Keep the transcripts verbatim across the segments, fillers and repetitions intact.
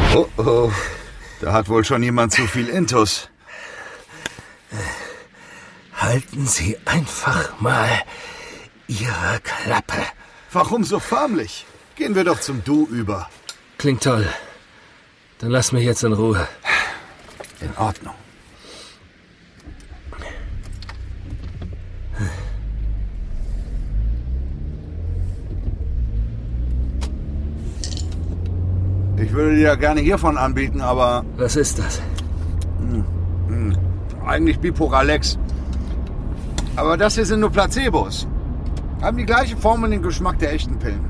Oh, oh. Da hat wohl schon jemand zu viel Intus. Halten Sie einfach mal Ihre Klappe. Warum so förmlich? Gehen wir doch zum Du über. Klingt toll. Dann lass mich jetzt in Ruhe. In Ordnung. Ich würde dir ja gerne hiervon anbieten, aber... Was ist das? Hm, hm, eigentlich Biporalex. Aber das hier sind nur Placebos. Haben die gleiche Form und den Geschmack der echten Pillen.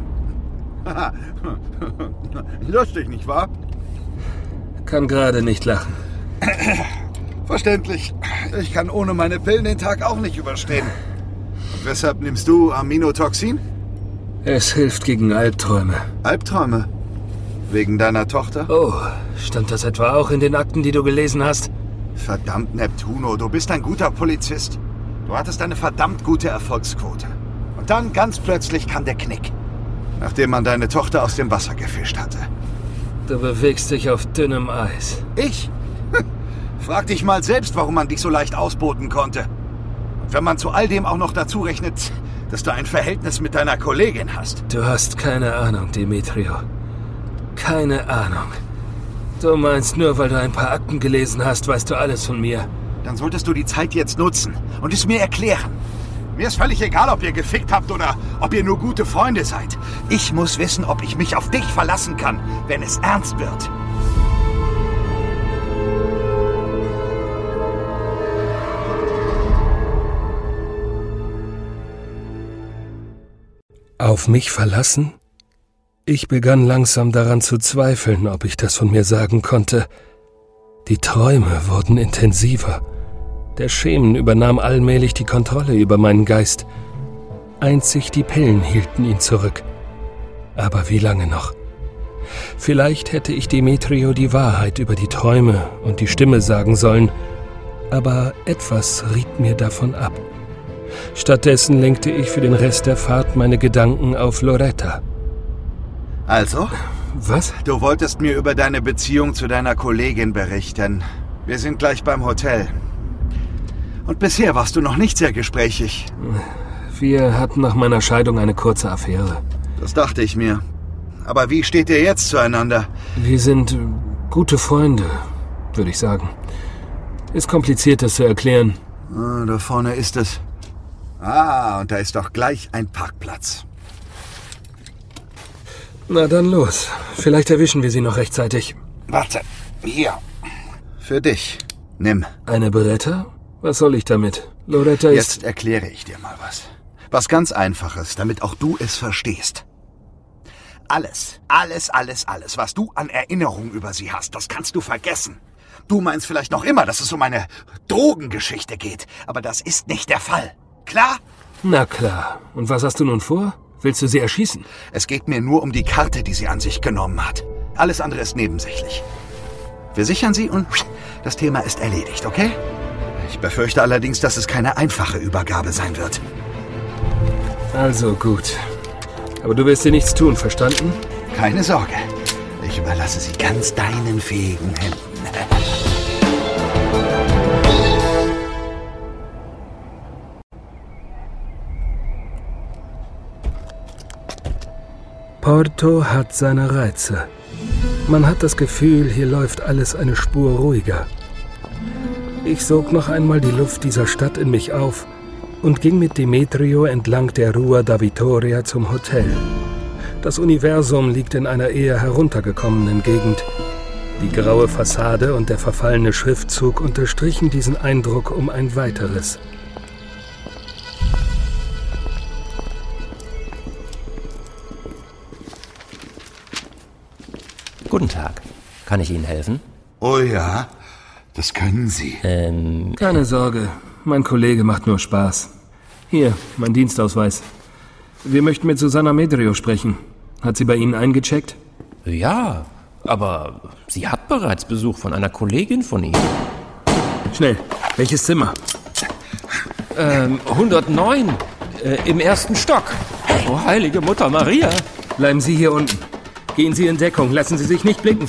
Lustig, nicht wahr? Kann gerade nicht lachen. Verständlich. Ich kann ohne meine Pillen den Tag auch nicht überstehen. Und weshalb nimmst du Aminotoxin? Es hilft gegen Albträume. Albträume? Wegen deiner Tochter? Oh, stand das etwa auch in den Akten, die du gelesen hast? Verdammt, Neptuno, du bist ein guter Polizist. Du hattest eine verdammt gute Erfolgsquote. Und dann ganz plötzlich kam der Knick. Nachdem man deine Tochter aus dem Wasser gefischt hatte. Du bewegst dich auf dünnem Eis. Ich? Frag dich mal selbst, warum man dich so leicht ausboten konnte. Und wenn man zu all dem auch noch dazu rechnet, dass du ein Verhältnis mit deiner Kollegin hast. Du hast keine Ahnung, Demetrio. Keine Ahnung. Du meinst, nur weil du ein paar Akten gelesen hast, weißt du alles von mir. Dann solltest du die Zeit jetzt nutzen und es mir erklären. Mir ist völlig egal, ob ihr gefickt habt oder ob ihr nur gute Freunde seid. Ich muss wissen, ob ich mich auf dich verlassen kann, wenn es ernst wird. Auf mich verlassen? Ich begann langsam daran zu zweifeln, ob ich das von mir sagen konnte. Die Träume wurden intensiver. Der Schemen übernahm allmählich die Kontrolle über meinen Geist. Einzig die Pillen hielten ihn zurück. Aber wie lange noch? Vielleicht hätte ich Demetrio die Wahrheit über die Träume und die Stimme sagen sollen, aber etwas riet mir davon ab. Stattdessen lenkte ich für den Rest der Fahrt meine Gedanken auf Loretta. Also? Was? Du wolltest mir über deine Beziehung zu deiner Kollegin berichten. Wir sind gleich beim Hotel. Und bisher warst du noch nicht sehr gesprächig. Wir hatten nach meiner Scheidung eine kurze Affäre. Das dachte ich mir. Aber wie steht ihr jetzt zueinander? Wir sind gute Freunde, würde ich sagen. Ist kompliziert, das zu erklären. Ah, da vorne ist es. Ah, und da ist doch gleich ein Parkplatz. Na dann los. Vielleicht erwischen wir sie noch rechtzeitig. Warte, hier. Für dich. Nimm. Eine Beretta? Was soll ich damit? Loretta ist... Jetzt erkläre ich dir mal was. Was ganz Einfaches, damit auch du es verstehst. Alles, alles, alles, alles, was du an Erinnerung über sie hast, das kannst du vergessen. Du meinst vielleicht noch immer, dass es um eine Drogengeschichte geht, aber das ist nicht der Fall. Klar? Na klar. Und was hast du nun vor? Willst du sie erschießen? Es geht mir nur um die Karte, die sie an sich genommen hat. Alles andere ist nebensächlich. Wir sichern sie und das Thema ist erledigt, okay? Ich befürchte allerdings, dass es keine einfache Übergabe sein wird. Also gut. Aber du wirst dir nichts tun, verstanden? Keine Sorge. Ich überlasse sie ganz deinen fähigen Händen. Porto hat seine Reize. Man hat das Gefühl, hier läuft alles eine Spur ruhiger. Ich sog noch einmal die Luft dieser Stadt in mich auf und ging mit Demetrio entlang der Rua da Vittoria zum Hotel. Das Universum liegt in einer eher heruntergekommenen Gegend. Die graue Fassade und der verfallene Schriftzug unterstrichen diesen Eindruck um ein weiteres. Guten Tag. Kann ich Ihnen helfen? Oh ja, das können Sie. Ähm... Keine Sorge, mein Kollege macht nur Spaß. Hier, mein Dienstausweis. Wir möchten mit Susanna Medrio sprechen. Hat sie bei Ihnen eingecheckt? Ja, aber sie hat bereits Besuch von einer Kollegin von Ihnen. Schnell, welches Zimmer? Ähm, hundertneun. Äh, im ersten Stock. Oh, heilige Mutter Maria. Bleiben Sie hier unten. Gehen Sie in Deckung, lassen Sie sich nicht blicken.